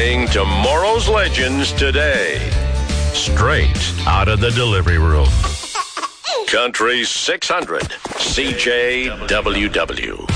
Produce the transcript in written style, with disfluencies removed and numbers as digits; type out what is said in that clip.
Playing tomorrow's legends today. Straight out of the delivery room. Country 600, CJWW.